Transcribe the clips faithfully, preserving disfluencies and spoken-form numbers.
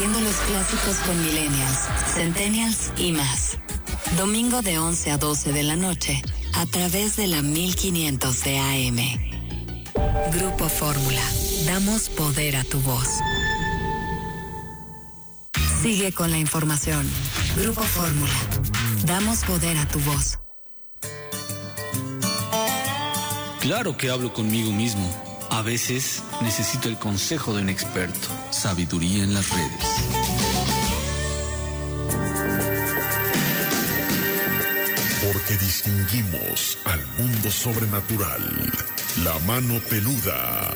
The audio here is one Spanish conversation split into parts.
compartiendo los clásicos con millennials, centennials y más. Domingo de once a doce de la noche, a través de la mil quinientos de A M. Grupo Fórmula. Damos poder a tu voz. Sigue con la información. Grupo Fórmula. Damos poder a tu voz. Claro que hablo conmigo mismo. A veces necesito el consejo de un experto. Sabiduría en las redes. Porque distinguimos al mundo sobrenatural. La mano peluda.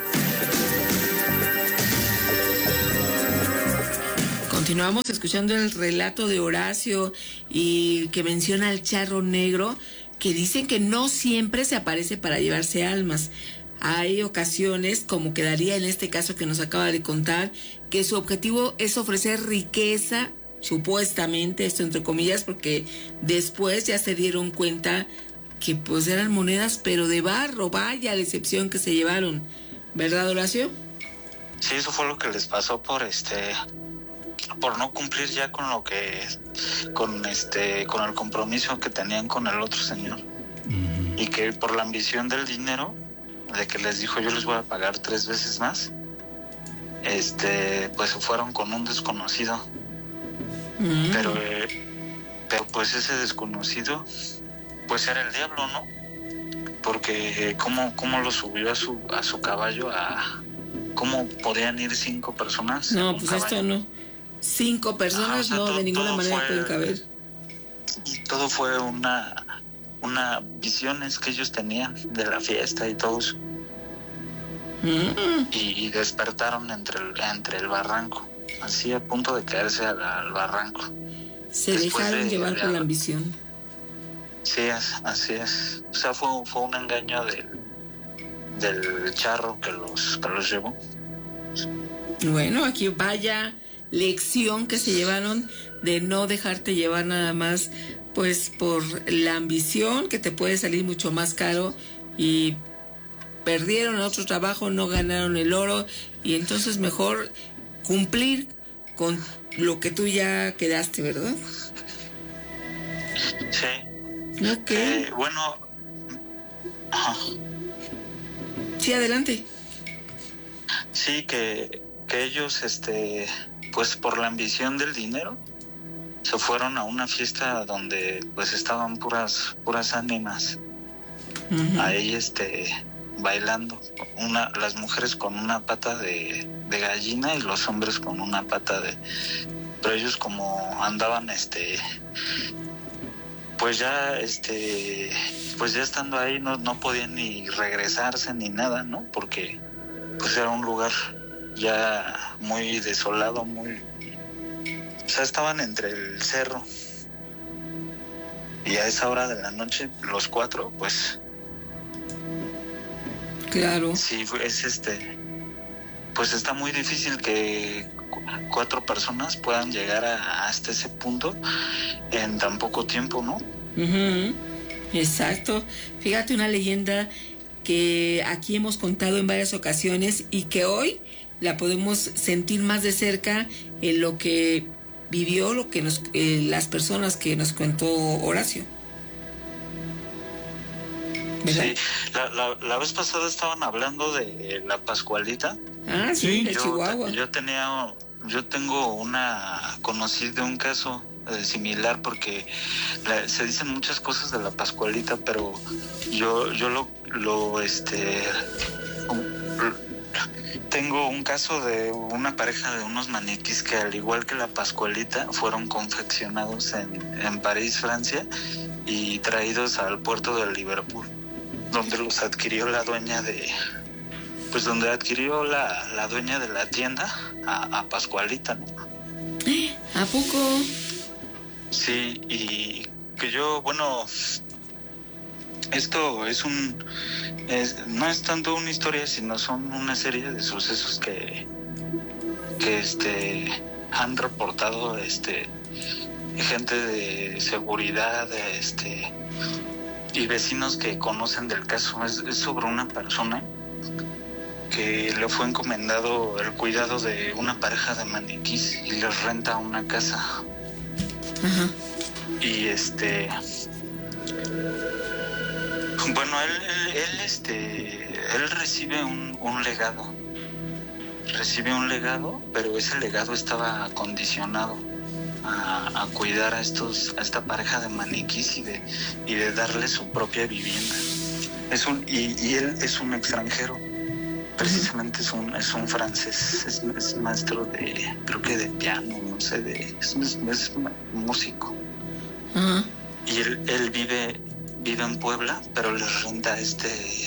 Continuamos escuchando el relato de Horacio y que menciona al charro negro, que dicen que no siempre se aparece para llevarse almas. Hay ocasiones, como quedaría en este caso que nos acaba de contar, que su objetivo es ofrecer riqueza, supuestamente, esto entre comillas, porque después ya se dieron cuenta que pues eran monedas, pero de barro. Vaya la decepción que se llevaron, ¿verdad, Horacio? Sí, eso fue lo que les pasó por este, por no cumplir ya con lo que, con este, con el compromiso que tenían con el otro señor, uh-huh. Y que por la ambición del dinero, de que les dijo yo les voy a pagar tres veces más, este, pues se fueron con un desconocido, uh-huh. pero, eh, pero pues ese desconocido, pues era el diablo, ¿no? Porque eh, cómo, cómo lo subió a su, a su caballo, a cómo podían ir cinco personas. No, pues caballo. Esto no. Cinco personas, ah, o sea, no, todo, de ninguna manera fue, pueden caber. Y todo fue una, una visiones que ellos tenían de la fiesta y todo eso. Mm. Y, y despertaron entre el, entre el barranco, así a punto de caerse al, al barranco. Se Después dejaron de, llevar de, por la ambición. Sí, así es. O sea, fue, fue un engaño del, del charro que los, que los llevó. Bueno, aquí vaya lección que se llevaron de no dejarte llevar nada más pues por la ambición, que te puede salir mucho más caro, y perdieron otro trabajo, no ganaron el oro, y entonces mejor cumplir con lo que tú ya quedaste, ¿verdad? Sí. Ok. Eh, bueno. Ajá. Sí, adelante. Sí, que, que ellos, este, pues por la ambición del dinero, se fueron a una fiesta donde pues estaban puras, puras ánimas. Uh-huh. Ahí, este, bailando, una, las mujeres con una pata de, de gallina y los hombres con una pata de, pero ellos como andaban, este, pues ya, este, pues ya estando ahí no, no podían ni regresarse ni nada, ¿no? Porque pues era un lugar ya muy desolado, muy, o sea, estaban entre el cerro, y a esa hora de la noche los cuatro, pues claro, sí, es este, pues está muy difícil que cuatro personas puedan llegar a, hasta ese punto en tan poco tiempo, ¿no? Uh-huh. Exacto. Fíjate, una leyenda que aquí hemos contado en varias ocasiones y que hoy la podemos sentir más de cerca en lo que vivió, lo que nos, eh, las personas que nos contó Horacio. ¿Verdad? Sí, la, la, la vez pasada estaban hablando de la Pascualita. Ah, sí, sí. De yo, Chihuahua. Yo tenía, yo tengo una, conocí de un caso eh, similar, porque la, se dicen muchas cosas de la Pascualita, pero yo, yo lo, lo, este, tengo un caso de una pareja de unos maniquís que, al igual que la Pascualita, fueron confeccionados en, en París, Francia, y traídos al puerto de Liverpool, donde los adquirió la dueña de, pues donde adquirió la, la dueña de la tienda a, a Pascualita, ¿no? ¿A poco? Sí, y que yo, bueno, esto es un, es, no es tanto una historia, sino son una serie de sucesos que, que este, han reportado, este, gente de seguridad, este, y vecinos que conocen del caso. Es, es sobre una persona que le fue encomendado el cuidado de una pareja de maniquís y les renta una casa. Ajá. Y este, bueno, él, él, él este, él recibe un, un legado, recibe un legado, pero ese legado estaba condicionado a, a cuidar a estos, a esta pareja de maniquís y de, y de darle su propia vivienda. Es un, y, y él es un extranjero, precisamente es un, es un francés, es, es maestro de, creo que de piano, no sé, de, es, es, es músico. Ajá. Y él, él vive, vive en Puebla, pero le renta este,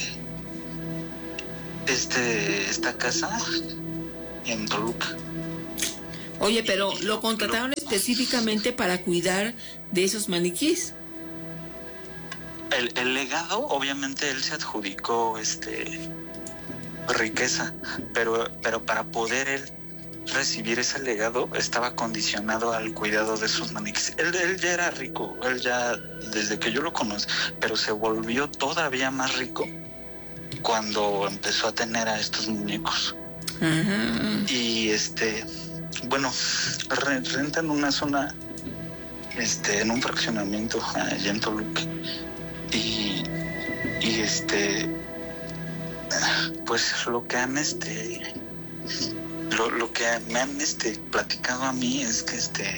este, esta casa en Toluca. Oye, pero lo contrataron específicamente para cuidar de esos maniquís. El, el legado, obviamente él se adjudicó este riqueza, pero, pero para poder él recibir ese legado estaba condicionado al cuidado de sus maniquís. Él, él ya era rico, él ya, desde que yo lo conocí, pero se volvió todavía más rico cuando empezó a tener a estos muñecos. Ajá. Y este, bueno, re, rentan una zona, este, en un fraccionamiento allá en Toluca. Y, y este, pues lo que han este lo, lo que me han este platicado a mí es que este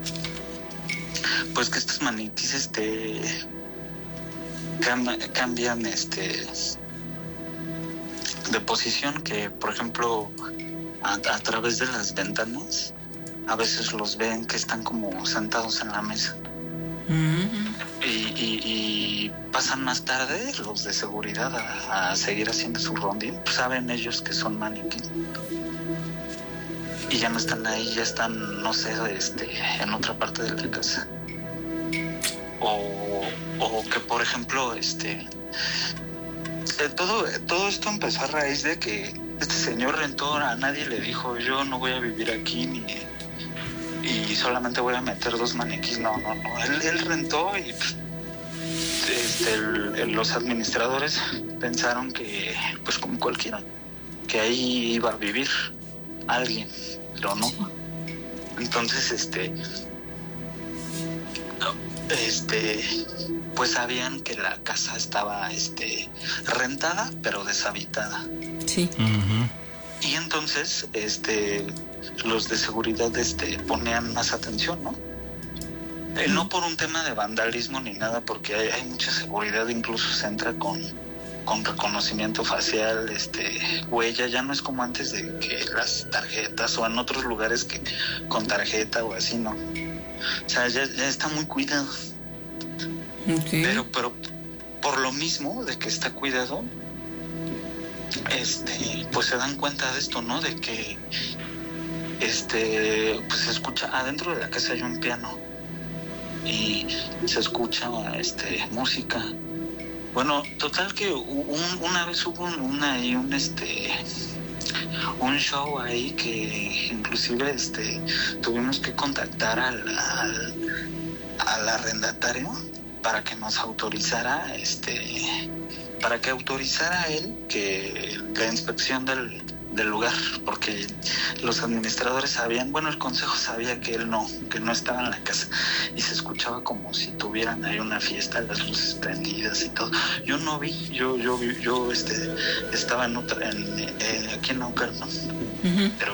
pues que estos maniquís este cam, cambian este de posición, que por ejemplo a, a través de las ventanas a veces los ven que están como sentados en la mesa. Uh-huh. Y, y, y pasan más tarde los de seguridad a, a seguir haciendo su rondín. Pues saben ellos que son maniquís y ya no están ahí, ya están, no sé, este, en otra parte de la casa. O, o que por ejemplo, este, eh, todo, todo esto empezó a raíz de que este señor rentó, a nadie le dijo, yo no voy a vivir aquí ni y solamente voy a meter dos maniquís. No, no, no. Él, él rentó y este, el, el, los administradores pensaron que, pues como cualquiera, que ahí iba a vivir alguien, pero no. Entonces, este, este, pues sabían que la casa estaba, este, rentada, pero deshabitada. Sí. Uh-huh. Y entonces, este, los de seguridad, este, ponían más atención, ¿no? Eh, no por un tema de vandalismo ni nada, porque hay, hay mucha seguridad, incluso se entra con, con reconocimiento facial, este, huella, ya no es como antes de que las tarjetas o en otros lugares que con tarjeta o así, ¿no? O sea, ya, ya está muy cuidado. Okay. Pero, pero por lo mismo de que está cuidado, este, pues se dan cuenta de esto, ¿no? De que, este, pues se escucha, adentro de la casa hay un piano y se escucha, este, música. Bueno, total que un, una vez hubo un, una y un, este, un show ahí que inclusive, este, tuvimos que contactar al, al, al arrendatario para que nos autorizara, este, para que autorizara a él que la inspección del, del lugar, porque los administradores sabían, bueno, el consejo sabía que él no, que no estaba en la casa y se escuchaba como si tuvieran ahí una fiesta, las luces prendidas y todo. Yo no vi, yo, yo, yo, este, estaba en otra, en, en, aquí en Naucalpan, uh-huh. Pero,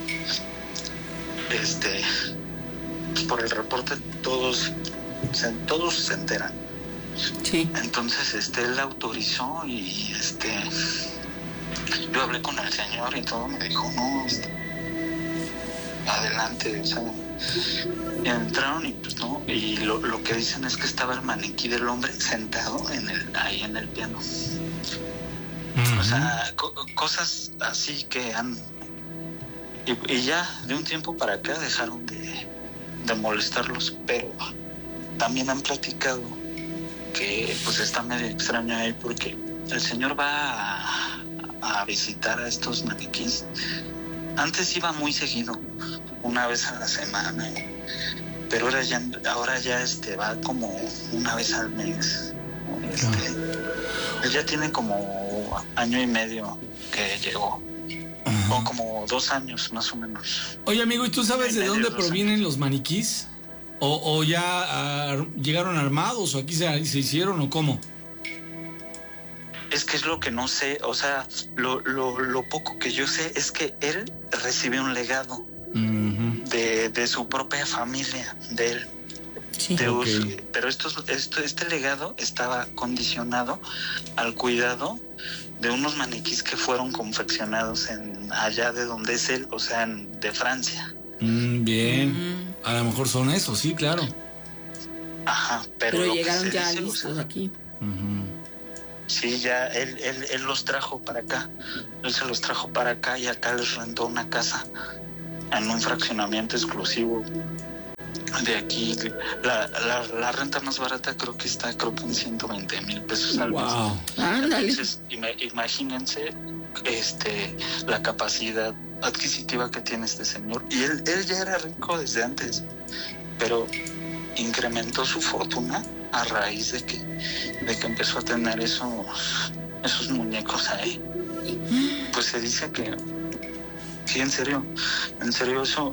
este, pues por el reporte todos, se, todos se enteran. Sí. Entonces, este, él autorizó y, este, yo hablé con el señor y todo, me dijo, no, este, adelante, o sea, y entraron y pues no, y lo, lo que dicen es que estaba el maniquí del hombre sentado en el, ahí en el piano. Uh-huh. O sea, co- cosas así que han, y, y ya de un tiempo para acá dejaron de, de molestarlos, pero también han platicado que pues está medio extraño ahí porque el señor va a, a visitar a estos maniquís. Antes iba muy seguido, una vez a la semana, pero ahora ya, ahora ya este va como una vez al mes. Este, él ya tiene como año y medio que llegó. Uh-huh. O como dos años más o menos. Oye, amigo, ¿y tú sabes de dónde provienen años. los maniquís? ¿O, o ya uh, llegaron armados o aquí se, se hicieron o cómo? Es que es lo que no sé, o sea, lo, lo, lo poco que yo sé es que él recibió un legado uh-huh. de, de su propia familia, de él. Sí. De okay. Pero esto, esto, este legado estaba condicionado al cuidado de unos maniquís que fueron confeccionados en allá de donde es él, o sea, en, de Francia. Mm, bien, mm. a lo mejor son esos, sí, claro. Ajá, pero, pero llegaron ya dice, listos o sea, aquí. Uh-huh. Sí, ya él, él, él los trajo para acá, él se los trajo para acá y acá les rentó una casa en un fraccionamiento exclusivo de aquí. La, la, la renta más barata creo que está, creo que en ciento veinte mil pesos al mes. Wow. Entonces, imagínense este, la capacidad adquisitiva que tiene este señor. Y él, él ya era rico desde antes, pero incrementó su fortuna a raíz de que, de que empezó a tener esos, esos muñecos ahí. Pues se dice que, sí, en serio, en serio eso,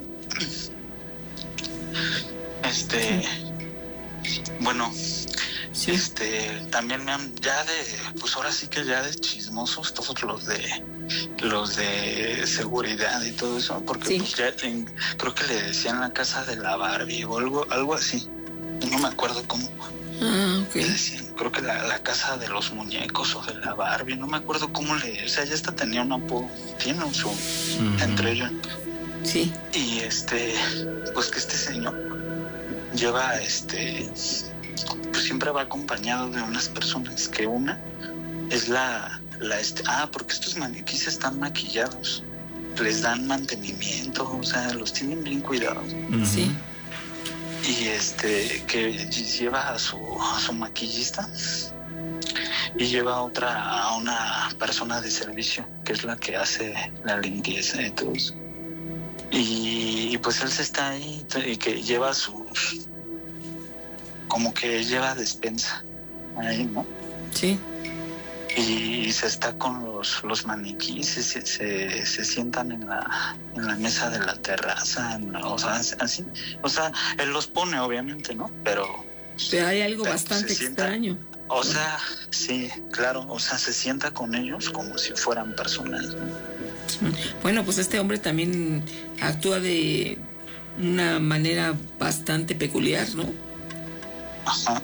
este, bueno, sí. este, también me han, ya de, pues ahora sí que ya de chismosos, todos los de, los de seguridad y todo eso, porque sí. pues ya en, creo que le decían la casa de la Barbie o algo, algo así, no me acuerdo cómo. Ah, ok. Decían, creo que la, la casa de los muñecos o de la Barbie, no me acuerdo cómo le, o sea, ya hasta tenía un apodo, tiene un su, uh-huh. entre ellos. Sí. Y este, pues que este señor lleva, este, pues siempre va acompañado de unas personas, que una es la, la este, ah, porque estos maniquíes están maquillados, les dan mantenimiento, o sea, los tienen bien cuidados. Uh-huh. Sí. Y este, que lleva a su, a su maquillista y lleva a otra, a una persona de servicio, que es la que hace la limpieza y todo eso. Y, y pues él se está ahí y que lleva sus, como que lleva despensa ahí, ¿no? Sí. Y se está con los, los maniquíes, se, se, se sientan en la, en la mesa de la terraza, en, o sea, así, o sea, él los pone obviamente, ¿no? Pero, pero hay algo pero bastante sienta, extraño. O sea, sí, claro, o sea, se sienta con ellos como si fueran personas, ¿no? Bueno, pues este hombre también actúa de una manera bastante peculiar, ¿no? Ajá.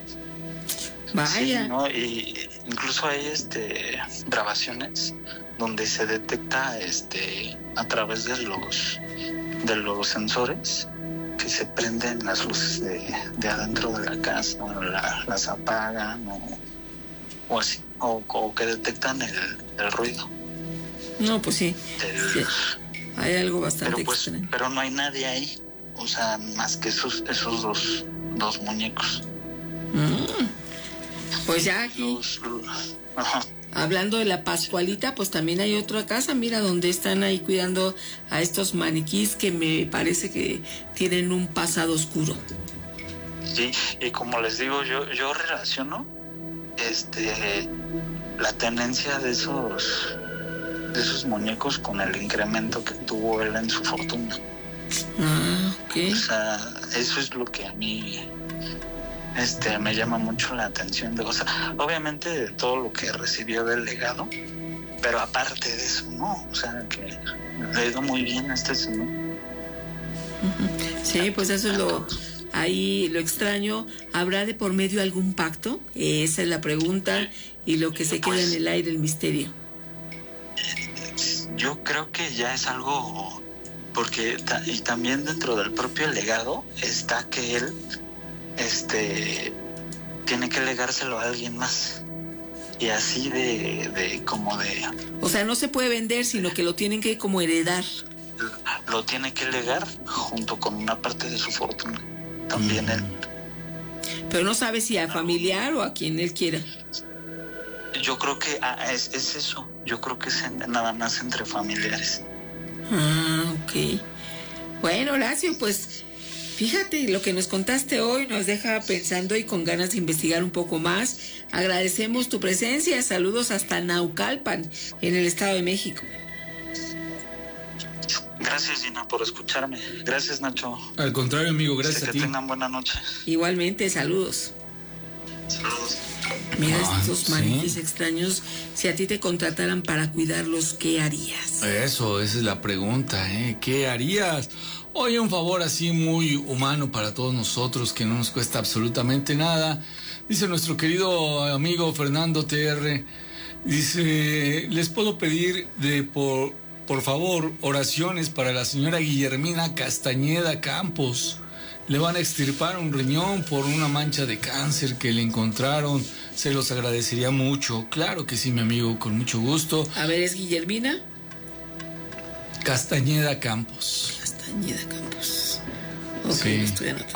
Vaya. Sí, ¿no? Y incluso hay este grabaciones donde se detecta este a través de los de los sensores que se prenden las luces de, de adentro de la casa, o la, las apagan o, o así, o, o que detectan el, el ruido. No, pues sí, el, sí. Hay algo bastante pero, pues, extraño. pero no hay nadie ahí, o sea, más que esos, esos dos, dos muñecos. Mm. Pues ya aquí, Los, ajá. hablando de la Pascualita, pues también hay otra casa, mira, donde están ahí cuidando a estos maniquís que me parece que tienen un pasado oscuro. Sí, y como les digo, yo, yo relaciono este la tenencia de esos de esos muñecos con el incremento que tuvo él en su fortuna. Ah, ok. O sea, eso es lo que a mí este me llama mucho la atención. De, o sea, obviamente de todo lo que recibió del legado, pero aparte de eso, no, o sea, que le ha ido muy bien a este señor. Sí, pues eso es lo ahí lo extraño. ¿Habrá de por medio algún pacto? Esa es la pregunta y lo que se queda pues, en el aire, el misterio. Yo creo que ya es algo, porque ta, y también dentro del propio legado está que él este tiene que legárselo a alguien más, y así de, de como de, o sea, no se puede vender, sino que lo tienen que como heredar, lo tiene que legar junto con una parte de su fortuna también. mm. Él, pero no sabe si a familiar o a quien él quiera. Yo creo que ah, es, es eso. Yo creo que es en, nada más entre familiares. Ah, ok. Bueno, Horacio, pues fíjate, lo que nos contaste hoy nos deja pensando y con ganas de investigar un poco más. Agradecemos tu presencia. Saludos hasta Naucalpan, en el Estado de México. Gracias, Gina, por escucharme. Gracias, Nacho. Al contrario, amigo, gracias que a ti. Que tengan buena noche. Igualmente, saludos. Saludos. Mira, Ah, estos sí. maniquís extraños, si a ti te contrataran para cuidarlos, ¿qué harías? Eso, esa es la pregunta, ¿eh? ¿Qué harías? Oye, un favor así muy humano para todos nosotros, que no nos cuesta absolutamente nada. Dice nuestro querido amigo Fernando T R, dice, les puedo pedir de por, por favor oraciones para la señora Guillermina Castañeda Campos. Le van a extirpar un riñón por una mancha de cáncer que le encontraron. Se los agradecería mucho. Claro que sí, mi amigo, con mucho gusto. A ver, ¿es Guillermina? Castañeda Campos. Castañeda Campos. Ok, Sí. estoy anotando.